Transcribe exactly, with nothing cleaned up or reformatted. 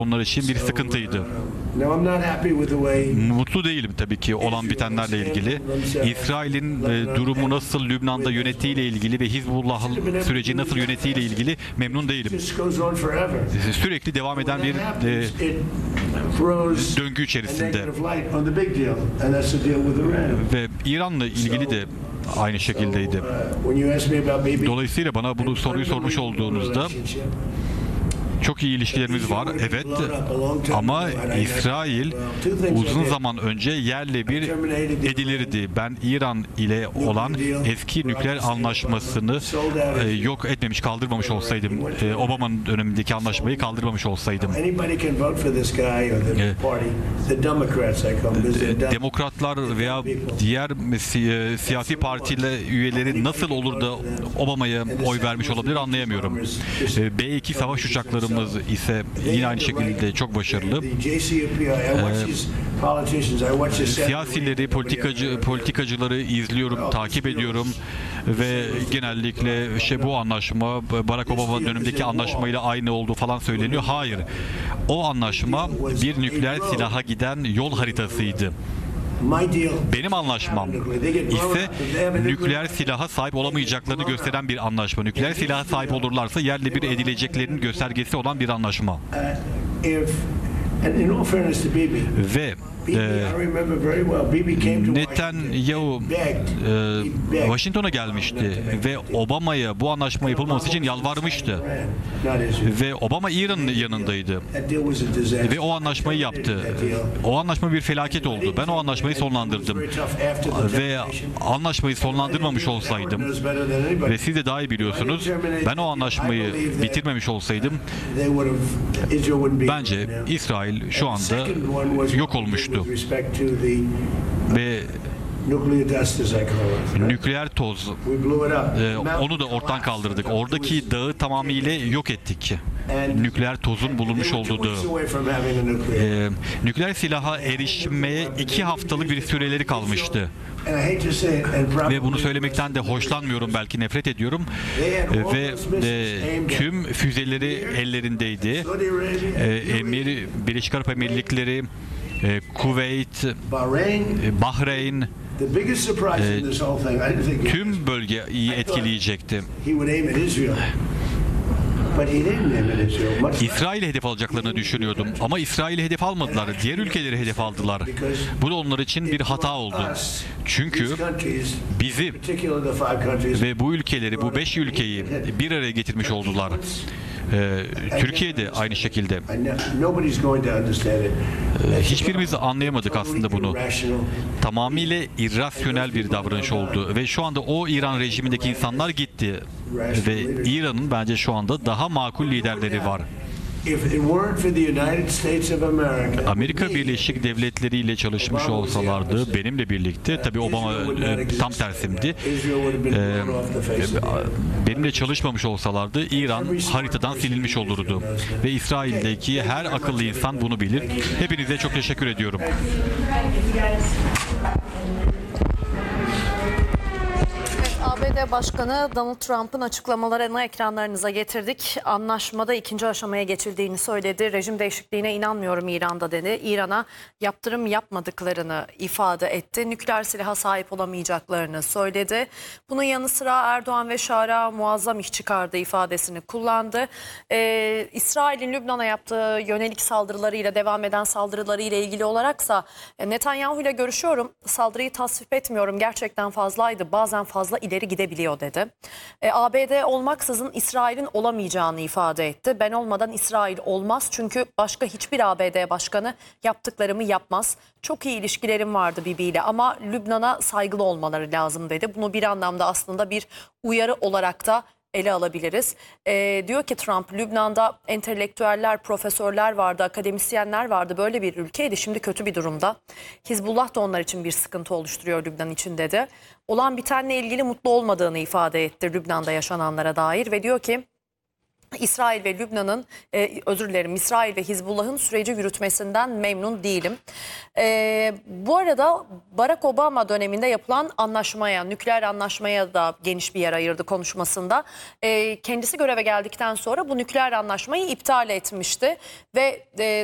onlar için bir sıkıntıydı. Mutlu değilim tabii ki olan bitenlerle ilgili. İsrail'in e, durumu nasıl Lübnan'da yönettiğiyle ilgili ve Hizbullah süreci nasıl yönettiğiyle ilgili memnun değilim. Sürekli devam eden bir e, döngü içerisinde. Ve İran'la ilgili de aynı şekildeydi. Dolayısıyla bana bunu soruyu sormuş olduğunuzda çok iyi ilişkilerimiz var, evet, ama İsrail uzun zaman önce yerle bir edilirdi. Ben İran ile olan eski nükleer anlaşmasını e, yok etmemiş, kaldırmamış olsaydım, e, Obama'nın dönemindeki anlaşmayı kaldırmamış olsaydım, e, demokratlar veya diğer si siyasi partiyle üyeleri nasıl olur da Obama'ya oy vermiş olabilir anlayamıyorum. E, B iki savaş uçakları ise yine aynı şekilde çok başarılı. Ee, siyasileri, politikacı, politikacıları izliyorum, takip ediyorum ve genellikle şey, bu anlaşma Barack Obama dönemindeki anlaşmayla aynı olduğu falan söyleniyor. Hayır. O anlaşma bir nükleer silaha giden yol haritasıydı. Benim anlaşmam ise nükleer silaha sahip olamayacaklarını gösteren bir anlaşma. Nükleer silaha sahip olurlarsa yerle bir edileceklerinin göstergesi olan bir anlaşma. Ve e, Netanyahu e, Washington'a gelmişti ve Obama'ya bu anlaşma yapılması için yalvarmıştı. Ve Obama İran'ın yanındaydı. Ve o anlaşmayı yaptı. O anlaşma bir felaket oldu. Ben o anlaşmayı sonlandırdım. Ve anlaşmayı sonlandırmamış olsaydım ve siz de daha iyi biliyorsunuz, ben o anlaşmayı bitirmemiş olsaydım bence İsrail şu anda yok olmuştu. Ve nükleer toz, e, onu da ortadan kaldırdık. Oradaki dağı tamamıyla yok ettik. Nükleer tozun bulunmuş olduğu dağı. E, nükleer silaha erişmeye iki haftalık bir süreleri kalmıştı. Ve bunu söylemekten de hoşlanmıyorum, belki nefret ediyorum. E, ve e, tüm füzeleri ellerindeydi. E, Emir, Birleşik Arap Emirlikleri, e, Kuveyt, e, Bahreyn, e, tüm bölgeyi etkileyecekti. İsrail'i hedef alacaklarını düşünüyordum ama İsrail'i hedef almadılar. Diğer ülkeleri hedef aldılar. Bu da onlar için bir hata oldu. Çünkü bizi ve bu ülkeleri, bu beş ülkeyi bir araya getirmiş oldular. Ee, Türkiye de aynı şekilde. Ee, hiçbirimiz anlayamadık aslında bunu. Tamamıyla irrasyonel bir davranış oldu ve şu anda o İran rejimindeki insanlar gitti ve İran'ın bence şu anda daha makul liderleri var. Amerika Birleşik Devletleri ile çalışmış olsalardı, benimle birlikte, tabii Obama e, tam tersimdi, e, benimle çalışmamış olsalardı İran haritadan silinmiş olurdu ve İsrail'deki her akıllı insan bunu bilir. Hepinize çok teşekkür ediyorum. A B D Başkanı Donald Trump'ın açıklamalarını ekranlarınıza getirdik. Anlaşmada ikinci aşamaya geçildiğini söyledi. Rejim değişikliğine inanmıyorum İran'da dedi. İran'a yaptırım yapmadıklarını ifade etti. Nükleer silaha sahip olamayacaklarını söyledi. Bunun yanı sıra Erdoğan ve Şara muazzam iş çıkardı ifadesini kullandı. Ee, İsrail'in Lübnan'a yaptığı yönelik saldırılarıyla, devam eden saldırılarıyla ilgili olaraksa Netanyahu ile görüşüyorum. Saldırıyı tasvip etmiyorum. Gerçekten fazlaydı. Bazen fazla ileri gidebiliyor dedi. E, A B D olmaksızın İsrail'in olamayacağını ifade etti. Ben olmadan İsrail olmaz çünkü başka hiçbir A B D başkanı yaptıklarımı yapmaz. Çok iyi ilişkilerim vardı Bibi ile ama Lübnan'a saygılı olmaları lazım dedi. Bunu bir anlamda aslında bir uyarı olarak da ele alabiliriz. E, diyor ki Trump, Lübnan'da entelektüeller, profesörler vardı, akademisyenler vardı. Böyle bir ülkeydi. Şimdi kötü bir durumda. Hizbullah da onlar için bir sıkıntı oluşturuyor Lübnan için dedi. Olan bitenle ilgili mutlu olmadığını ifade etti Lübnan'da yaşananlara dair ve diyor ki İsrail ve Lübnan'ın, e, özür dilerim, İsrail ve Hizbullah'ın süreci yürütmesinden memnun değilim. E, bu arada Barack Obama döneminde yapılan anlaşmaya, nükleer anlaşmaya da geniş bir yer ayırdı konuşmasında. E, kendisi göreve geldikten sonra bu nükleer anlaşmayı iptal etmişti ve e,